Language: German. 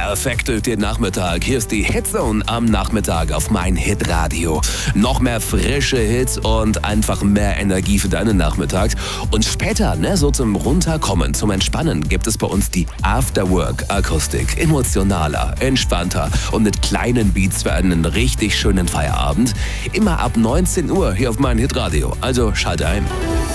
Perfekt durch den Nachmittag. Hier ist die Hitzone am Nachmittag auf mein Hitradio. Noch mehr frische Hits und einfach mehr Energie für deinen Nachmittag. Und später, so zum Runterkommen, zum Entspannen, gibt es bei uns die Afterwork-Akustik. Emotionaler, entspannter und mit kleinen Beats für einen richtig schönen Feierabend. Immer ab 19 Uhr hier auf mein Hitradio. Also schalte ein.